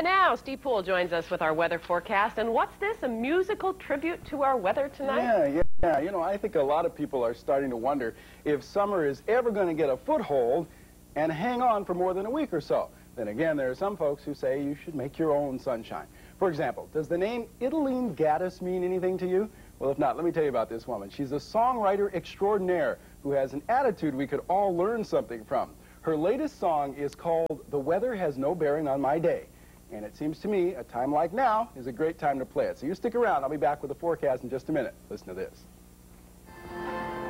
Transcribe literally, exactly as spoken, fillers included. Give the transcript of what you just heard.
And now, Steve Poole joins us with our weather forecast. And what's this, a musical tribute to our weather tonight? Yeah, yeah, yeah. You know, I think a lot of people are starting to wonder if summer is ever going to get a foothold and hang on for more than a week or so. Then again, there are some folks who say you should make your own sunshine. For example, does the name Italene Gaddis mean anything to you? Well, if not, let me tell you about this woman. She's a songwriter extraordinaire who has an attitude we could all learn something from. Her latest song is called The Weather Has No Bearing on My Day. And it seems to me a time like now is a great time to play it. So you stick around. I'll be back with the forecast in just a minute. Listen to this.